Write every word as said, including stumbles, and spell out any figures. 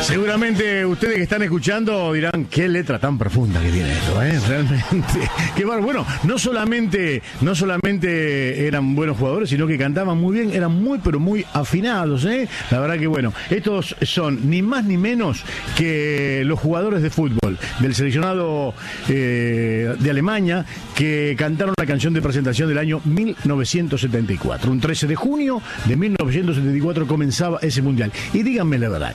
Seguramente ustedes que están escuchando dirán, qué letra tan profunda que tiene esto, ¿eh? Realmente. Qué bar... Bueno, no solamente, no solamente eran buenos jugadores, sino que cantaban muy bien, eran muy, pero muy afinados, ¿eh? La verdad que bueno, estos son ni más ni menos que los jugadores de fútbol del seleccionado eh, de Alemania que cantaron la canción de presentación del año mil novecientos setenta y cuatro. Un trece de junio de mil novecientos setenta y cuatro comenzaba ese mundial. Y díganme la verdad,